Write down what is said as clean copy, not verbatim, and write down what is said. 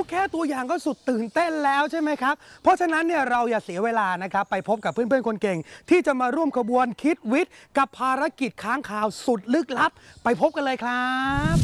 แค่ตัวอย่างก็สุดตื่นเต้นแล้วใช่ไหมครับเพราะฉะนั้นเนี่ยเราอย่าเสียเวลานะครับไปพบกับเพื่อนๆคนเก่งที่จะมาร่วมขบวนคิดวิทย์กับภารกิจค้างคาวสุดลึกลับไปพบกันเลยครับ